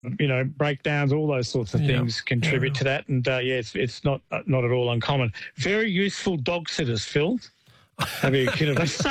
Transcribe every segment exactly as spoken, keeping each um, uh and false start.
you know, breakdowns, all those sorts of things yep. contribute yeah. to that. And, uh, yeah, it's, it's not uh, not at all uncommon. Very useful dog sitters, Phil. Have you kidded us?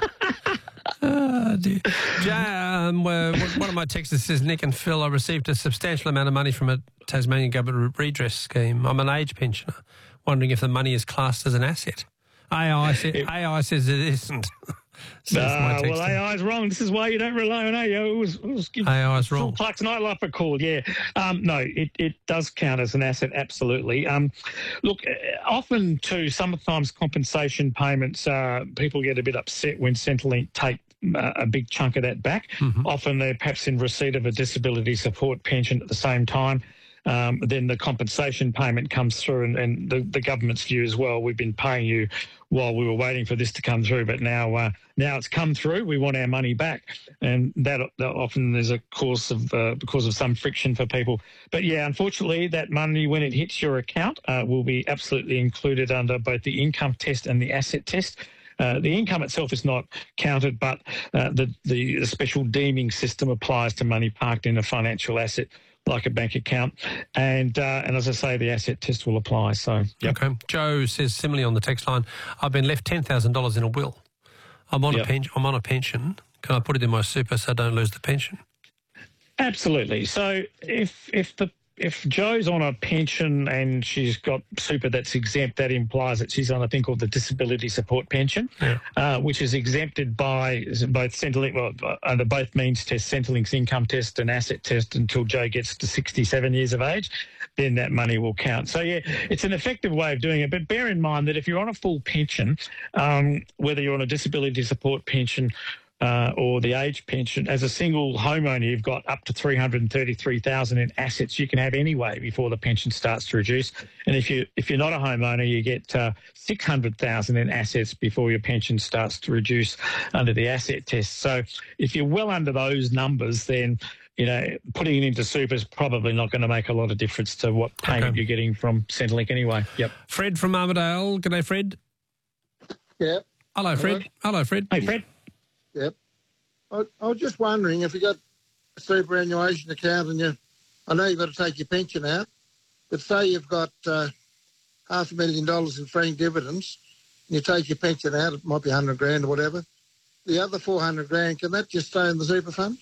Oh, dear. Jay, um, one of my texters says, Nick and Phil, I received a substantial amount of money from a Tasmanian government redress scheme. I'm an age pensioner, wondering if the money is classed as an asset. A I, say, it, A I says it isn't. No, uh, well, A I's wrong. This is why you don't rely on A I. It was, it was give A I's wrong. Clark's Nightlife a call, yeah. Um, no, it, it does count as an asset, absolutely. Um, look, often too, sometimes compensation payments, uh, people get a bit upset when Centrelink take uh, a big chunk of that back. Mm-hmm. Often they're perhaps in receipt of a disability support pension at the same time. Um, then the compensation payment comes through, and, and the, the government's view as well, we've been paying you while we were waiting for this to come through, but now uh, now it's come through, we want our money back. And that, that often is a cause of, uh, because of some friction for people. But yeah, unfortunately, that money, when it hits your account, uh, will be absolutely included under both the income test and the asset test. Uh, the income itself is not counted, but uh, the, the special deeming system applies to money parked in a financial asset like a bank account. And uh, and as I say, the asset test will apply. So, yep. Okay. Joe says similarly on the text line, I've been left ten thousand dollars in a will. I'm on, yep. a pen- I'm on a pension. Can I put it in my super so I don't lose the pension? Absolutely. So if if the If Jo's on a pension and she's got super that's exempt, that implies that she's on a thing called the disability support pension, yeah. uh, which is exempted by both Centrelink, well, under both means tests, Centrelink's income test and asset test until Jo gets to sixty-seven years of age. Then that money will count. So, yeah, it's an effective way of doing it. But bear in mind that if you're on a full pension, um, whether you're on a disability support pension Uh, or the age pension, as a single homeowner, you've got up to three hundred thirty-three thousand dollars in assets you can have anyway before the pension starts to reduce. And if you if you're not a homeowner, you get uh, six hundred thousand dollars in assets before your pension starts to reduce under the asset test. So if you're well under those numbers, then you know putting it into super is probably not going to make a lot of difference to what payment okay. you're getting from Centrelink anyway. Yep. Fred from Armidale. G'day, Fred. Yeah. Hello, Fred. Hello, Hello Fred. Hey, Fred. Yep. I, I was just wondering if you got a superannuation account and you, I know you've got to take your pension out, but say you've got uh, half a million dollars in franking dividends and you take your pension out, it might be a hundred grand or whatever. The other four hundred grand, can that just stay in the super fund?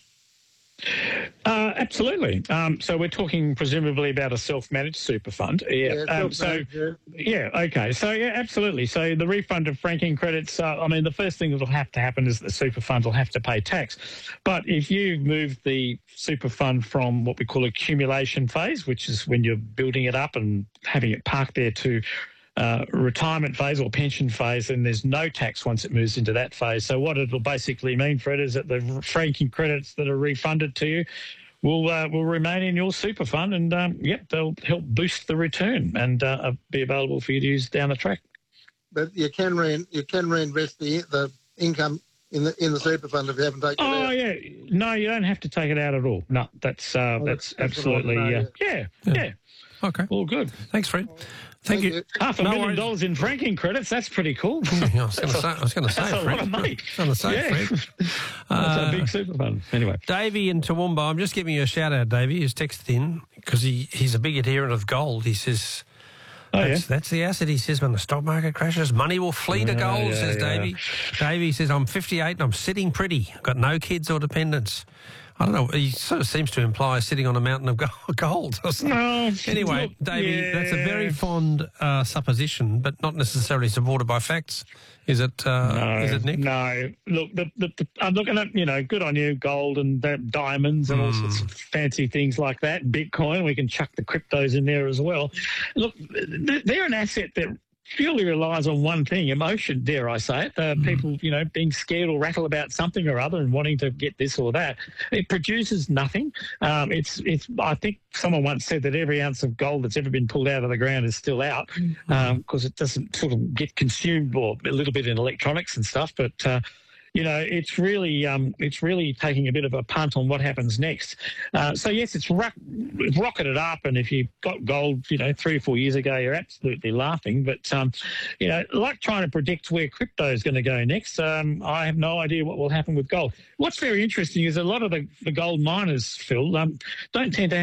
Uh, absolutely. Um, so we're talking presumably about a self-managed super fund. Yeah. yeah um, so yeah. yeah. Okay. So yeah, absolutely. So the refund of franking credits. Uh, I mean, the first thing that will have to happen is the super fund will have to pay tax. But if you move the super fund from what we call accumulation phase, which is when you're building it up and having it parked there, to Uh, retirement phase or pension phase, and there's no tax once it moves into that phase. So what it'll basically mean, Fred, is that the franking credits that are refunded to you will uh, will remain in your super fund, and um, yep, they'll help boost the return and uh, be available for you to use down the track. But you can re- you can reinvest the the income in the in the super fund if you haven't taken oh, it out. Oh yeah, no, you don't have to take it out at all. No, that's uh, oh, that's, that's absolutely know, uh, yeah. yeah, yeah, Okay, all good. Thanks, Fred. Thank, Thank you. you. Half a no million worries. dollars in franking credits, that's pretty cool. I was going to say, I was going to say, that's Fred. a lot of money. I was going to say, yeah. Fred. That's uh, a big super fund. Anyway. Davey in Toowoomba, I'm just giving you a shout out, Davey. He's texted in because he, he's a big adherent of gold. He says, oh, that's, yeah? that's the asset. He says, when the stock market crashes, money will flee to yeah, gold, yeah, says yeah. Davey. Davey says, I'm fifty-eight and I'm sitting pretty. I've got no kids or dependents. I don't know. He sort of seems to imply sitting on a mountain of gold. No, anyway, look, Davey, yeah. that's a very fond uh, supposition, but not necessarily supported by facts. Is it? Uh, no, is it, Nick? No. Look, the, the, the, I'm looking at, you know, good on you, gold and uh, diamonds and mm. all sorts of fancy things like that. Bitcoin, we can chuck the cryptos in there as well. Look, they're an asset that purely relies on one thing, emotion, dare I say it. Uh, mm. People, you know, being scared or rattled about something or other and wanting to get this or that. It produces nothing. Um, it's, it's. I think someone once said that every ounce of gold that's ever been pulled out of the ground is still out because mm. um, it doesn't sort of get consumed, or a little bit in electronics and stuff. But uh, you know, it's really um, it's really taking a bit of a punt on what happens next. Uh, so, yes, it's rock, rocketed up, and if you got gold, you know, three or four years ago, you're absolutely laughing. But, um, you know, like trying to predict where crypto is going to go next, um, I have no idea what will happen with gold. What's very interesting is a lot of the, the gold miners, Phil, um, don't tend to